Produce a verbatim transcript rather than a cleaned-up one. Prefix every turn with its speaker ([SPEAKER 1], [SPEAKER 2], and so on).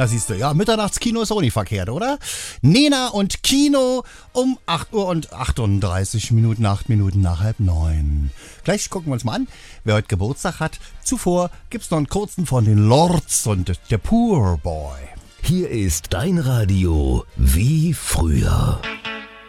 [SPEAKER 1] Na siehst du, ja, Mitternachtskino ist auch nicht verkehrt, oder? Nena und Kino um acht Uhr und achtunddreißig Minuten, acht Minuten nach halb neun. Gleich gucken wir uns mal an, wer heute Geburtstag hat. Zuvor gibt's noch einen kurzen von den Lords und der Poor Boy.
[SPEAKER 2] Hier ist dein Radio wie früher.